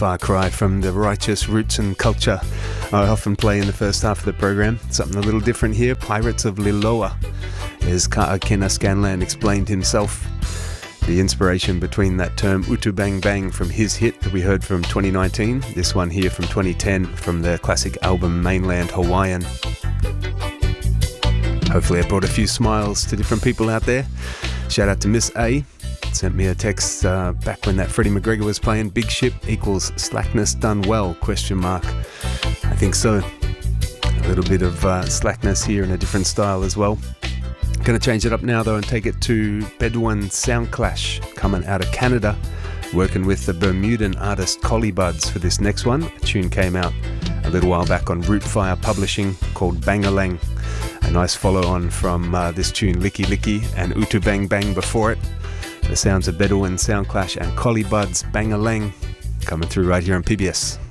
far cry from the righteous roots and culture I often play in the first half of the program. Something a little different here. Pirates of Liloa, as Ka'akena Scanlan explained himself. The inspiration between that term Utu Bang Bang from his hit that we heard from 2019, this one here from 2010 from the classic album Mainland Hawaiian. Hopefully I brought a few smiles to different people out there. Shout out to Miss A. Sent me a text back when that Freddie McGregor was playing. Big ship equals slackness done well, ? I think so. A little bit of slackness here in a different style as well. Going to change it up now though and take it to Bedouin Sound Clash, coming out of Canada, working with the Bermudan artist Collie Buds for this next one. A tune came out a little while back on Rootfire Publishing called Bangalang. A nice follow on from this tune Licky Licky and Utu Bang Bang before it. The sounds of Bedouin Sound Clash and Collie Buds Bangalang coming through right here on PBS.